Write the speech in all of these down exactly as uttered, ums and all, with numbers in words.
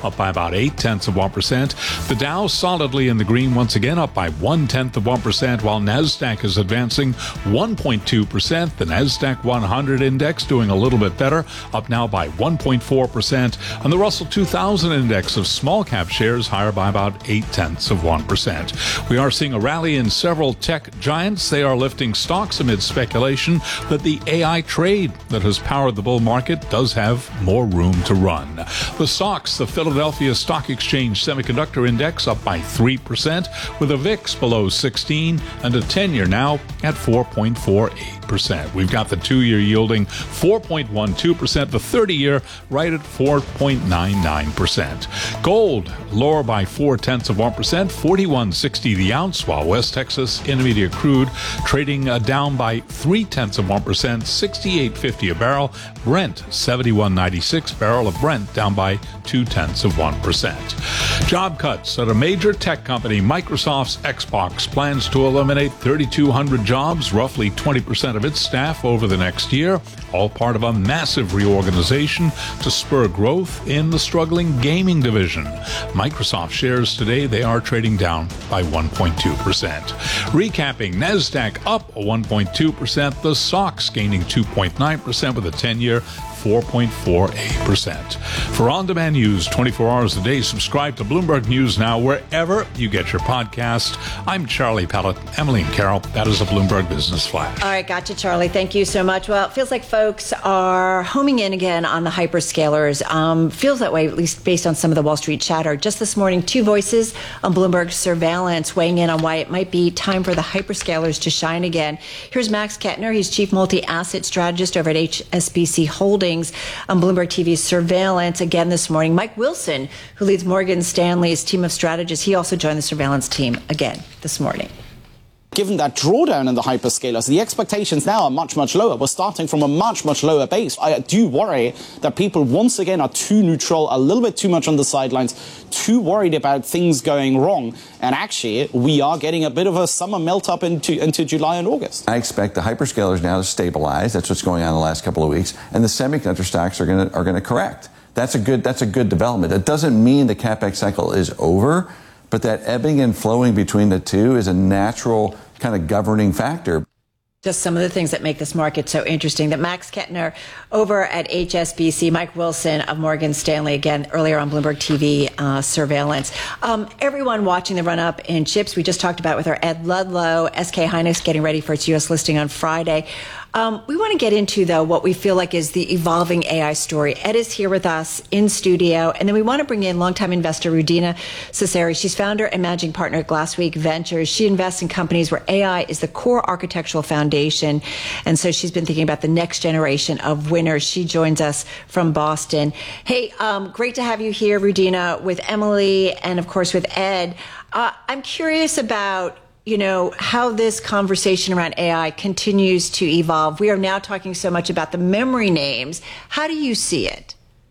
up by about eight tenths of one percent. The Dow solidly in the green once again, up by one tenth of one percent, while NASDAQ is advancing one point two percent. The NASDAQ one hundred index doing a little bit better, up now by one point four percent. And the Russell two thousand index of small cap shares higher by about eight tenths of one percent. We are seeing a rally in several tech giants. They are lifting stocks amid speculation that the A I trade that has powered the bull market does have more room to run. The S O X, the Philadelphia Stock Exchange Semiconductor Index, up by three percent, with a V I X below sixteen and a ten-year now at four point four eight percent. We've got the two-year yielding four point one two percent, the thirty-year right at four point nine nine percent. Gold lower by four tenths of one percent, forty-one sixty the ounce, while West Texas Intermediate crude trading uh, down by three tenths of one percent, sixty-eight fifty a barrel. Brent seventy-one ninety-six, barrel of Brent down by two tenths of one percent. Job cuts at a major tech company. Microsoft's Xbox plans to eliminate thirty-two hundred jobs, roughly twenty percent of its staff over the next year, all part of a massive reorganization to spur growth in the struggling gaming division. Microsoft shares today, they are trading down by one point two percent. Recapping, NASDAQ up one point two percent, the S O X gaining two point nine percent with a ten-year four point four eight percent. For on-demand news twenty-four hours a day, subscribe to Bloomberg News Now wherever you get your podcast. I'm Charlie Pellet. Emily and Carol, that is a Bloomberg Business Flash. All right, gotcha, Charlie. Thank you so much. Well, it feels like folks are homing in again on the hyperscalers. Um, feels that way, at least based on some of the Wall Street chatter. Just this morning, two voices on Bloomberg Surveillance weighing in on why it might be time for the hyperscalers to shine again. Here's Max Kettner. He's Chief Multi-Asset Strategist over at H S B C Holdings on Bloomberg T V's Surveillance again this morning. Mike Wilson, who leads Morgan Stanley's team of strategists, he also joined the Surveillance team again this morning. Given that drawdown in the hyperscalers, the expectations now are much, much lower. We're starting from a much, much lower base. I do worry that people once again are too neutral, a little bit too much on the sidelines, too worried about things going wrong. And actually, we are getting a bit of a summer melt up into, into July and August. I expect the hyperscalers now to stabilize. That's what's going on in the last couple of weeks. And the semiconductor stocks are going to are going to correct. That's a good that's a good development. It doesn't mean the CapEx cycle is over, but that ebbing and flowing between the two is a natural kind of governing factor. Just some of the things that make this market so interesting. That Max Kettner over at H S B C, Mike Wilson of Morgan Stanley, again, earlier on Bloomberg T V uh, Surveillance. Um, everyone watching the run-up in chips, we just talked about with our Ed Ludlow, S K Hynix getting ready for its U S listing on Friday. Um, we want to get into, though, what we feel like is the evolving A I story. Ed is here with us in studio. And then we want to bring in longtime investor Rudina Seseri. She's founder and managing partner at Glassweek Ventures. She invests in companies where A I is the core architectural foundation. And so she's been thinking about the next generation of winners. She joins us from Boston. Hey, um, great to have you here, Rudina, with Emily and, of course, with Ed. Uh, I'm curious about you know, how this conversation around A I continues to evolve. We are now talking so much about the memory names. How do you see it?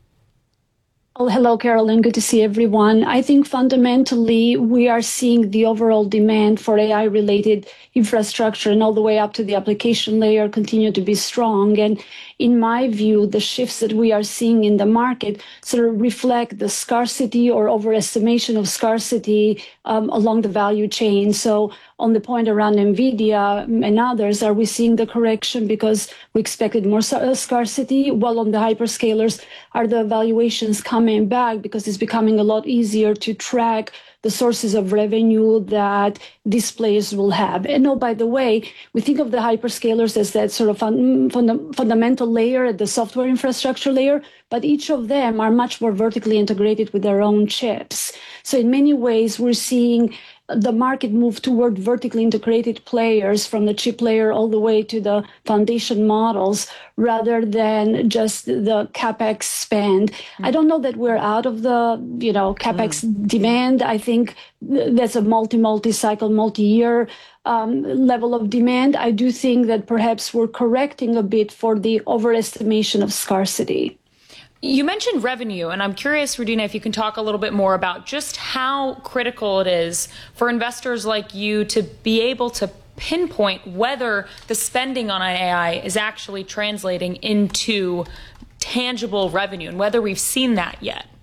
Well, hello, Carolyn. Good to see everyone. I think fundamentally we are seeing the overall demand for A I-related infrastructure and all the way up to the application layer continue to be strong. And in my view, the shifts that we are seeing in the market sort of reflect the scarcity or overestimation of scarcity um, along the value chain. So on the point around NVIDIA and others, are we seeing the correction because we expected more scarcity? While on the hyperscalers, are the valuations coming back because it's becoming a lot easier to track the sources of revenue that these players will have? And oh, by the way, we think of the hyperscalers as that sort of fun, funda, fundamental layer, the software infrastructure layer, but each of them are much more vertically integrated with their own chips. So in many ways, we're seeing the market move toward vertically integrated players from the chip layer all the way to the foundation models rather than just the CapEx spend. Mm. I don't know that we're out of the, you know, CapEx mm. demand. I think that's a multi, multi-cycle, multi-year um, level of demand. I do think that perhaps we're correcting a bit for the overestimation of scarcity. You mentioned revenue, and I'm curious, Rudina, if you can talk a little bit more about just how critical it is for investors like you to be able to pinpoint whether the spending on A I is actually translating into tangible revenue and whether we've seen that yet.